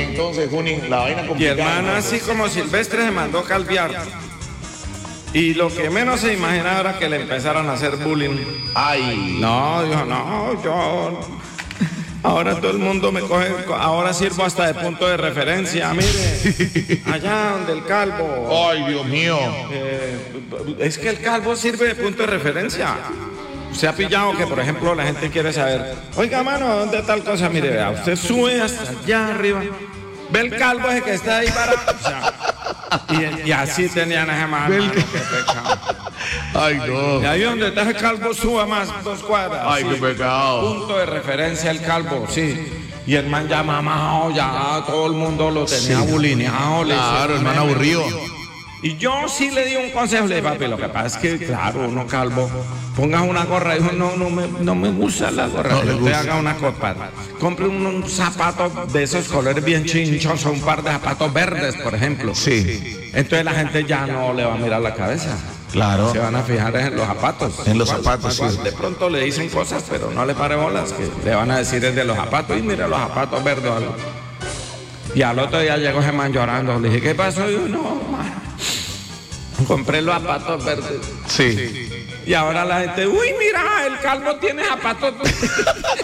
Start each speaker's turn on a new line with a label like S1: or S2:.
S1: entonces, Junín, la vaina
S2: Y
S1: complicada.
S2: hermano, así como Silvestre se mandó calviar. Y lo que menos se imaginaba era que le empezaran a hacer bullying.
S1: Ay.
S2: No, dijo, no, yo... Ahora todo el mundo me coge, ahora sirvo hasta de punto de referencia. Mire, allá donde el calvo.
S1: Ay, Dios mío.
S2: Es que el calvo sirve de punto de referencia. Se ha pillado que, por ejemplo, la gente quiere saber, oiga, mano, ¿dónde está tal cosa? Mire, vea, usted sube hasta allá arriba, ve el calvo ese que está ahí para... O sea, y así tenían ese mano, qué pecado.
S1: Ay, no.
S2: Y ahí donde está el calvo, suba más 2 cuadras.
S1: Ay, qué pecado.
S2: Punto de referencia el calvo, sí. Y el man ya mamado, ya todo el mundo lo tenía bulineado.
S1: Claro, el man aburrido.
S2: Y yo sí le di un consejo, le dije, papi, lo que pasa es que, claro, uno calvo, pongas una gorra. Dijo, no me gusta la gorra.
S1: No le
S2: Usted
S1: gusta.
S2: haga una copa. Compre un zapato de esos colores bien chinchosos, un par de zapatos verdes, por ejemplo.
S1: Sí,
S2: Entonces la gente ya no le va a mirar la cabeza.
S1: claro.
S2: Se van a fijar en los zapatos.
S1: En los zapatos, sí.
S2: De pronto le dicen cosas, pero no le pare bolas, que le van a decir es de los zapatos. Y mira los zapatos verdes. Algo. Y al otro día llegó ese man llorando. Le dije, ¿qué pasó? Y yo, no, man. Compré los zapatos verdes.
S1: Sí.
S2: Y ahora la gente, uy, mira, el calvo tiene zapatos.